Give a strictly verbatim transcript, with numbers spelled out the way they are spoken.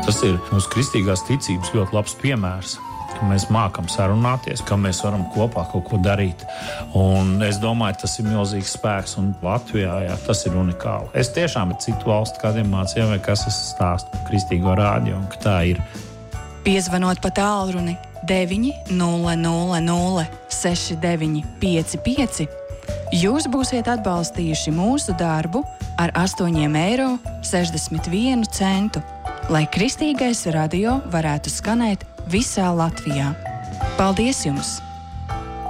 Tas ir mūsu kristīgās ticības ļoti labs piemērs, ka mēs mākam sarunāties, ka mēs varam kopā kaut ko darīt. Un es domāju, tas ir milzīgs spēks, un Latvijā jā, tas ir unikāli. Es tiešām ar citu valstu kādiem mācījām, vai kas es stāstu par Kristīgo rādio, un ka tā ir. Piezvanot pa tālruni deviņi nulle nulle nulle seši deviņi pieci pieci, jūs būsiet atbalstījuši mūsu darbu ar astoņiem eiro sešdesmit vienu centu, lai Kristīgais radio varētu skanēt visā Latvijā. Paldies jums!